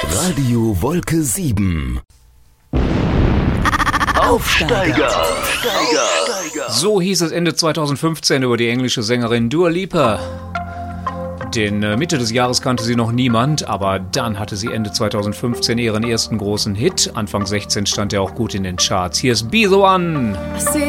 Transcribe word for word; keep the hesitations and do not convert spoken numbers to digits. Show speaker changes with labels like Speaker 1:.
Speaker 1: Radio Wolke sieben. Aufsteiger. Aufsteiger.
Speaker 2: So hieß es Ende zweitausendfünfzehn über die englische Sängerin Dua Lipa. Den äh, Mitte des Jahres kannte sie noch niemand, aber dann hatte sie Ende zweitausendfünfzehn ihren ersten großen Hit. Anfang sechzehn stand er auch gut in den Charts. Hier ist Be The One.